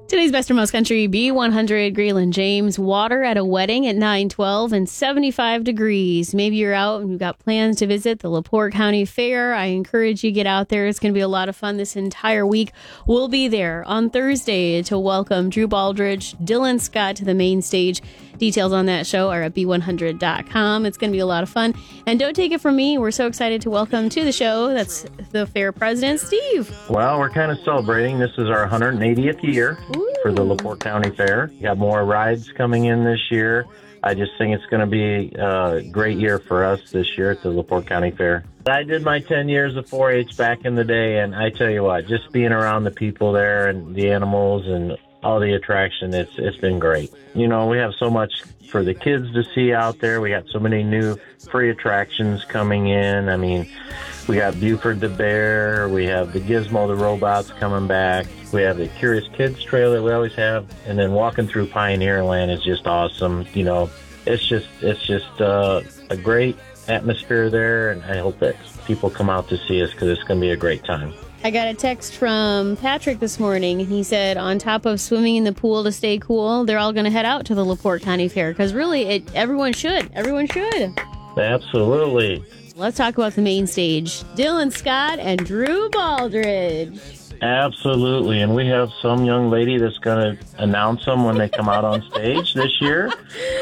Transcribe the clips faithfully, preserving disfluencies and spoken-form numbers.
Today's Best or Most Country, B one hundred, Grayland James. Water at a wedding at nine twelve and seventy-five degrees. Maybe you're out and you've got plans to visit the LaPorte County Fair. I encourage you to get out there. It's going to be a lot of fun this entire week. We'll be there on Thursday to welcome Drew Baldridge, Dylan Scott to the main stage. Details on that show are at b one hundred dot com. It's going to be a lot of fun. And don't take it from me. We're so excited to welcome to the show. That's the fair president, Steve. Well, we're kind of celebrating. This is our one hundred eightieth year Ooh. for the LaPorte County Fair. We got more rides coming in this year. I just think it's going to be a great year for us this year at the LaPorte County Fair. I did my ten years of four H back in the day, and I tell you what, just being around the people there and the animals and all the attraction, it's it's been great. You know, we have so much for the kids to see out there. We got so many new free attractions coming in. I mean, we got Buford the Bear. We have the Gizmo the Robots coming back. We have the Curious Kids trail that we always have. And then walking through Pioneer Land is just awesome. You know, it's just it's just uh, a great atmosphere there, and I hope that people come out to see us because it's going to be a great time. I got a text from Patrick this morning, and he said on top of swimming in the pool to stay cool, they're all going to head out to the LaPorte County Fair because really, it, everyone should. Everyone should. Absolutely. Let's talk about the main stage. Dylan Scott and Drew Baldridge. Absolutely, and we have some young lady that's going to announce them when they come out on stage this year.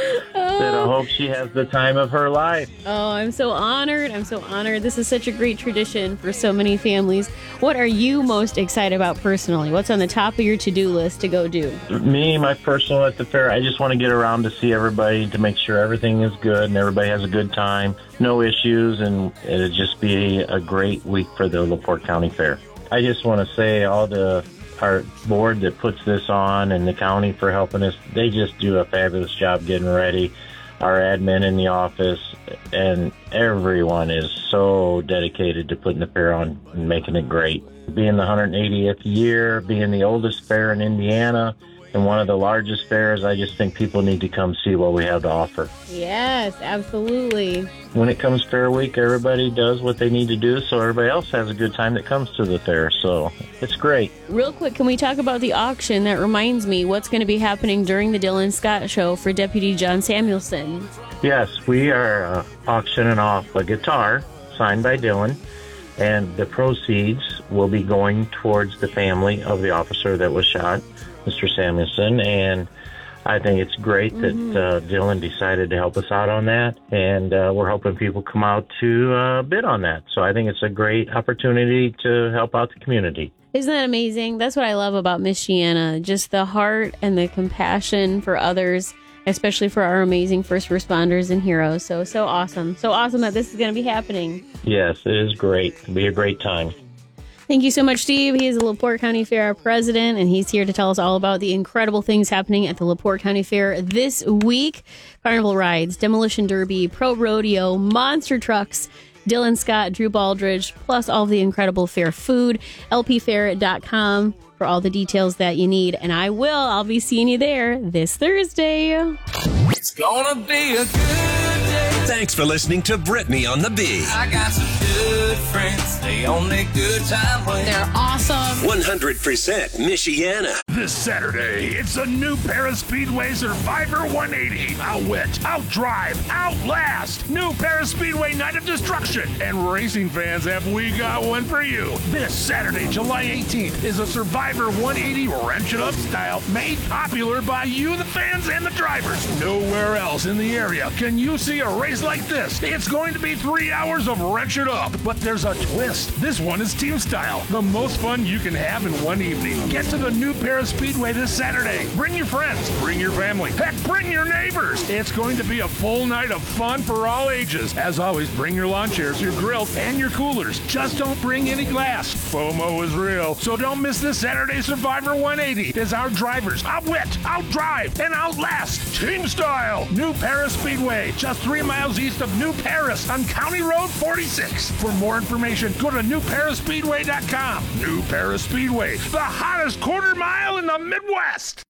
Oh. That I hope she has the time of her life. Oh, I'm so honored. I'm so honored. This is such a great tradition for so many families. What are you most excited about personally? What's on the top of your to-do list to go do? Me, my personal at the fair, I just want to get around to see everybody to make sure everything is good and everybody has a good time, no issues, and it'll just be a great week for the LaPorte County Fair. I just want to say all the our board that puts this on and the county for helping us, they just do a fabulous job getting ready. Our admin in the office, and everyone is so dedicated to putting the fair on and making it great. Being the one hundred eightieth year, being the oldest fair in Indiana, and one of the largest fairs, I just think people need to come see what we have to offer. Yes, absolutely. When it comes Fair Week, everybody does what they need to do so everybody else has a good time that comes to the fair. So it's great. Real quick, can we talk about the auction? That reminds me, what's going to be happening during the Dylan Scott show for Deputy John Samuelson? Yes, we are uh, auctioning off a guitar signed by Dylan, and the proceeds will be going towards the family of the officer that was shot, Mister Samuelson, and I think it's great that mm-hmm. uh, Dylan decided to help us out on that, and uh, we're hoping people come out to uh, bid on that. So I think it's a great opportunity to help out the community. Isn't that amazing? That's what I love about Miss Gianna, just the heart and the compassion for others, especially for our amazing first responders and heroes. So, so awesome. So awesome that this is going to be happening. Yes, it is great. It'll be a great time. Thank you so much, Steve. He is the LaPorte County Fair president, and he's here to tell us all about the incredible things happening at the LaPorte County Fair this week. Carnival rides, demolition derby, pro rodeo, monster trucks, Dylan Scott, Drew Baldridge, plus all the incredible fair food. L P fair dot com for all the details that you need. And I will. I'll be seeing you there this Thursday. It's gonna be a good day. Thanks for listening to Brittany on the B. I got some good friends. They only good time when They're awesome. one hundred percent Michiana. This Saturday, it's a new Paris Speedway Survivor one eighty. Outwit, outdrive, outlast. New Paris Speedway Night of Destruction. And racing fans, have we got one for you. This Saturday, July eighteenth, is a Survivor one eighty Wrench It Up style made popular by you, the fans, and the drivers. Nowhere else in the area can you see a race like this. It's going to be three hours of Wrench It Up, but there's a twist. This one is team style, the most fun you can have in one evening. Get to the new Paris Speedway this Saturday. Bring your friends, bring your family, heck, bring your neighbors. It's going to be a full night of fun for all ages. As always, bring your lawn chairs, your grill, and your coolers. Just don't bring any glass. FOMO is real, so don't miss this Saturday Survivor one eighty as our drivers outwit, outdrive, and outlast team style. New Paris Speedway, just three miles east of New Paris on County Road forty-six. For more information, go to new paris speedway dot com. New Paris Speedway, the hottest quarter mile in the Midwest.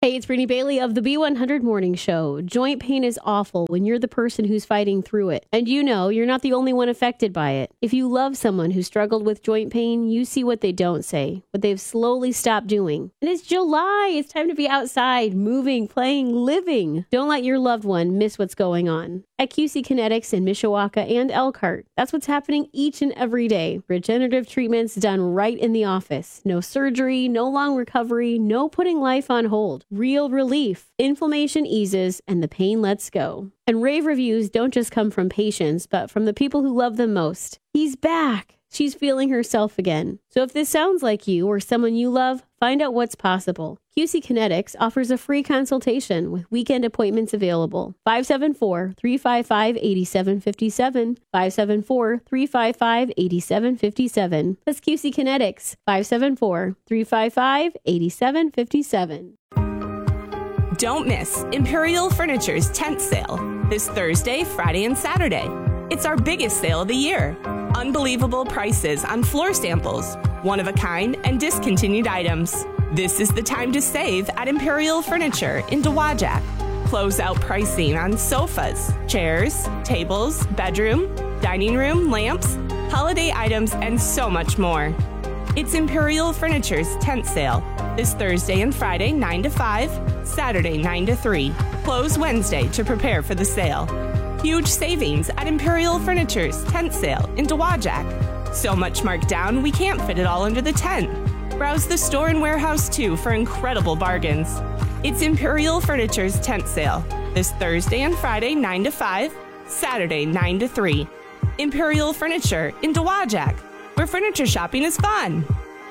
Hey, it's Brittany Bailey of the B one hundred Morning Show. Joint pain is awful when you're the person who's fighting through it. And you know, you're not the only one affected by it. If you love someone who struggled with joint pain, you see what they don't say, what they've slowly stopped doing. And it's July. It's time to be outside, moving, playing, living. Don't let your loved one miss what's going on. At Q C Kinetics in Mishawaka and Elkhart, that's what's happening each and every day. Regenerative treatments done right in the office. No surgery, no long recovery, no putting life on hold. Real relief. Inflammation eases and the pain lets go. And rave reviews don't just come from patients, but from the people who love them most. He's back. She's feeling herself again. So if this sounds like you or someone you love, find out what's possible. Q C Kinetics offers a free consultation with weekend appointments available. five seven four, three five five, eight seven five seven, five seven four, three five five, eight seven five seven. That's Q C Kinetics, five seven four, three five five, eight seven five seven. Don't miss Imperial Furniture's tent sale this Thursday, Friday, and Saturday. It's our biggest sale of the year. Unbelievable prices on floor samples, one-of-a-kind and discontinued items. This is the time to save at Imperial Furniture in Dowagiac. Closeout pricing on sofas, chairs, tables, bedroom, dining room, lamps, holiday items, and so much more. It's Imperial Furniture's tent sale this Thursday and Friday, nine to five, Saturday, nine to three. Close Wednesday to prepare for the sale. Huge savings at Imperial Furniture's tent sale in Dowagiac. So much marked down, we can't fit it all under the tent. Browse the store and warehouse too for incredible bargains. It's Imperial Furniture's tent sale this Thursday and Friday, nine to five, Saturday, nine to three. Imperial Furniture in Dowagiac, where furniture shopping is fun.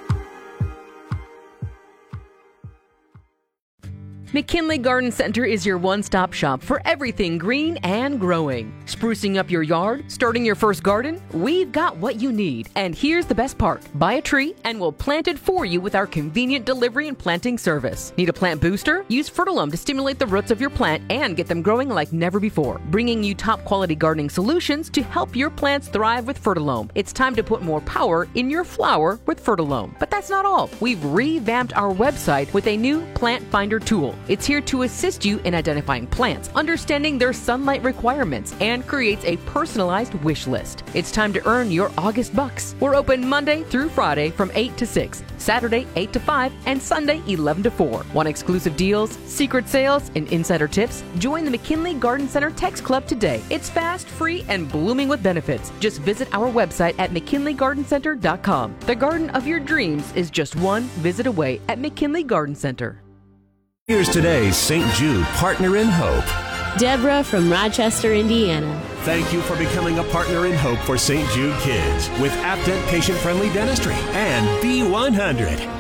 McKinley Garden Center is your one-stop shop for everything green and growing. Sprucing up your yard, starting your first garden? We've got what you need. And here's the best part. Buy a tree and we'll plant it for you with our convenient delivery and planting service. Need a plant booster? Use Fertilome to stimulate the roots of your plant and get them growing like never before. Bringing you top-quality gardening solutions to help your plants thrive with Fertilome. It's time to put more power in your flower with Fertilome. But that's not all. We've revamped our website with a new Plant Finder tool. It's here to assist you in identifying plants, understanding their sunlight requirements, and creates a personalized wish list. It's time to earn your August bucks. We're open Monday through Friday from eight to six, Saturday eight to five, and Sunday eleven to four. Want exclusive deals, secret sales, and insider tips? Join the McKinley Garden Center Text Club today. It's fast, free, and blooming with benefits. Just visit our website at mckinley garden center dot com. The garden of your dreams is just one visit away at McKinley Garden Center. Here's today's Saint Jude Partner in Hope. Deborah from Rochester, Indiana. Thank you for becoming a partner in hope for Saint Jude Kids with Aptent patient-friendly dentistry and B one hundred.